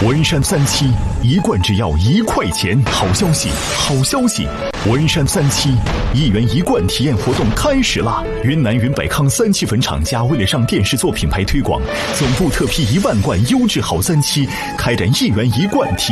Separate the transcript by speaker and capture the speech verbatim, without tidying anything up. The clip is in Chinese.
Speaker 1: 文山三七一罐只要一块钱，好消息，好消息！文山三七一元一罐体验活动开始啦！云南云百康三七粉厂家为了让电视做品牌推广，总部特批一万罐优质好三七，开展一元一罐体